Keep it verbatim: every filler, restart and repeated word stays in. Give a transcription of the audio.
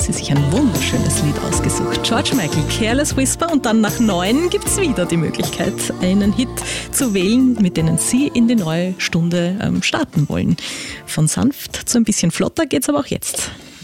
Sie sich ein wunderschönes Lied ausgesucht. George Michael, Careless Whisper, und dann nach neun gibt es wieder die Möglichkeit, einen Hit zu wählen, mit denen Sie in die neue Stunde ähm, starten wollen. Von sanft zu ein bisschen flotter geht's aber auch jetzt.